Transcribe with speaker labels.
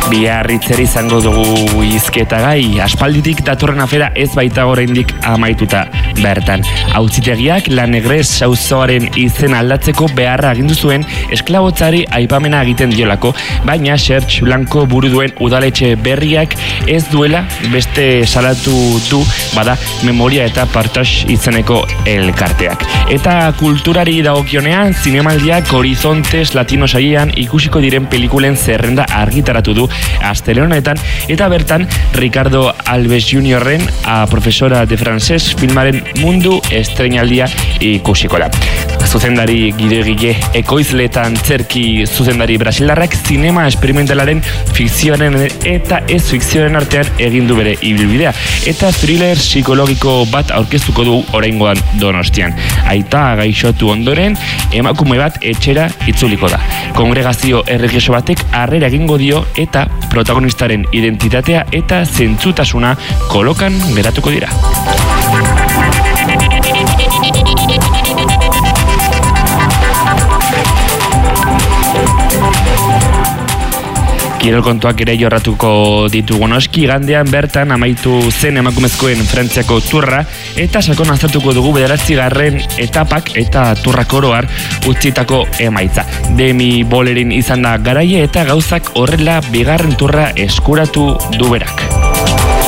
Speaker 1: Bihar hitzer izango dugu hizketagai, aspalditik datorren afera ez baita oraindik amaituta bertan. Auzitegiak La Negrez auzoaren izen aldatzeko beharra agindu zuen esklabotzari aipamena egiten diolako, baina Serge Blanco buru duen udaletxe berriak ez duela beste salatu du bada Memoria eta Partage izeneko elkarteak. Eta kulturari dagokionean, zinemaldiak Horizontes Latino sailean ikusiko diren pelikulen zerrenda argitaratu du astelehen honetan, eta bertan Ricardo Alves Juniorren A Profesora de Francés filmaren mundu estreinaldia ikusiko da. Zuzendari gidoigile ekoizletan zerki zuzendari brasilarrak zinema esperimentalaren fikzioaren eta ez fikzioaren artean egin du bere ibilbidea, eta thriller psikologiko bat aurkeztuko du oraingoan Donostian. Aita gaixotu ondoren emakume bat etxera itzuliko da. Kongregazio erregioso batek harrera egingo dio eta protagonistaren identitatea eta zentzutasuna kolokan geratuko dira. Kirol kontuak ere jorratuko ditugu noski, igandean bertan amaitu zen emakumezkoen Frantziako turra, eta sakon aztertuko dugu 9. etapak eta turrak oroar utzitako emaitza. Demi Bolerin izan da garaie eta gauzak horrela 2. turra eskuratu du berak.